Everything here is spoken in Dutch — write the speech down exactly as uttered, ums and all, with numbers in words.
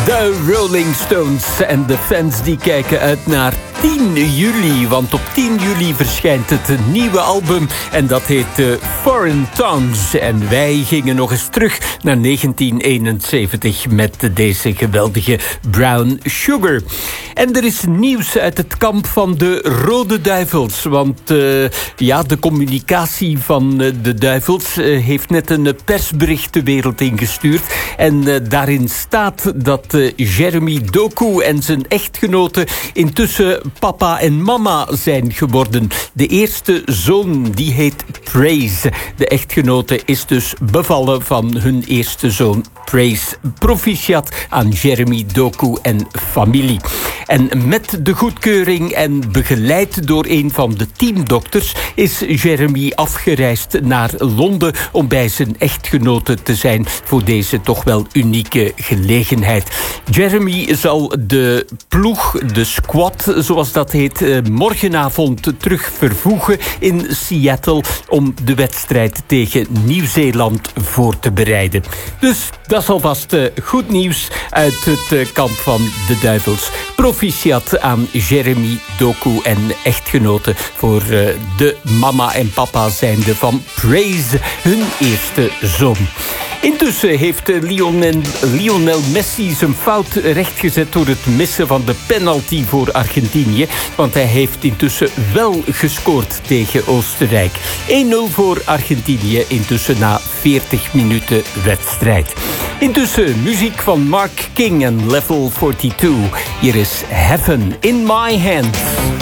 De Rolling Stones en de fans die kijken uit naar tien juli. Want op tien juli verschijnt het nieuwe album en dat heet uh, Foreign Tongues. En wij gingen nog eens terug naar negentien eenenzeventig met deze geweldige Brown Sugar. En er is nieuws uit het kamp van de Rode Duivels. Want uh, ja, de communicatie van uh, de Duivels uh, heeft net een persbericht de wereld ingestuurd. En uh, daarin staat dat uh, Jeremy Doku en zijn echtgenote intussen papa en mama zijn geworden. De eerste zoon, die heet Praise. De echtgenote is dus bevallen van hun eerste zoon Praise. Proficiat aan Jeremy Doku en familie. En met de goedkeuring en begeleid door een van de teamdokters is Jeremy afgereisd naar Londen om bij zijn echtgenote te zijn voor deze toch wel unieke gelegenheid. Jeremy zal de ploeg, de squad zoals dat heet, morgenavond terug vervoegen in Seattle om de wedstrijd tegen Nieuw-Zeeland voor te bereiden. Dus dat is alvast goed nieuws uit het kamp van de Duivels. Proficiat aan Jeremy Doku en echtgenote voor de mama en papa zijnde van Praise, hun eerste zoon. Intussen heeft Lionel, Lionel Messi zijn fout rechtgezet door het missen van de penalty voor Argentinië. Want hij heeft intussen wel gescoord tegen Oostenrijk. één nul voor Argentinië intussen na veertig minuten wedstrijd. Intussen muziek van Mark King en Level tweeënveertig. Hier is Heaven in My Hands.